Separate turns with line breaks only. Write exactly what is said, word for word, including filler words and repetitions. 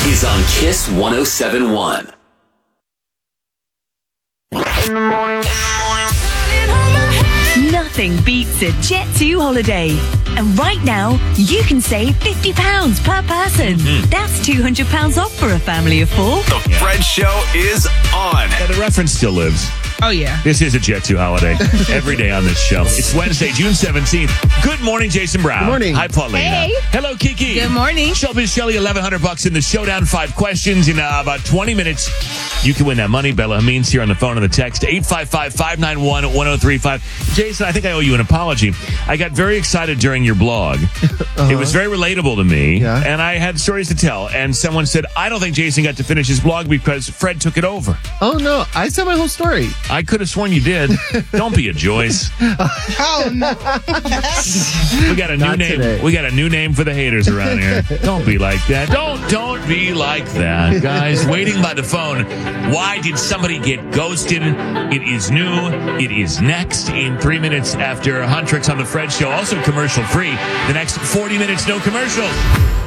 is on Kiss one oh seven point one.
Nothing beats a Jet two holiday. And right now, you can save fifty pounds per person. Mm-hmm. That's two hundred pounds off for a family of four.
The yeah. Fred Show is on.
Yeah, the reference still lives.
Oh, yeah.
This is a Jet two holiday. Every day on this show. It's Wednesday, June seventeenth. Good morning, Jason Brown.
Good morning.
Hi, Paulina.
Hey.
Hello, Kiki.
Good morning.
Shelby Shelley, eleven hundred bucks in the showdown. Five questions in uh, about twenty minutes. You can win that money. Bella Hameen's here on the phone and the text. eight five five, five nine one, one oh three five. Jason, I think I owe you an apology. I got very excited during your blog. Uh-huh. It was very relatable to me.
Yeah.
And I had stories to tell. And someone said, I don't think Jason got to finish his blog because Fred took it over.
Oh, no. I said my whole story.
I could have sworn you did. Don't be a Joyce.
Oh, no.
We got a new
Not
name.
today.
We got a new name for the haters around here. Don't be like that. Don't don't be like that, guys. Waiting by the phone. Why did somebody get ghosted? It is new. It is next in three minutes after Huntrix on the Fred Show. Also commercial free. The next forty minutes, no commercials.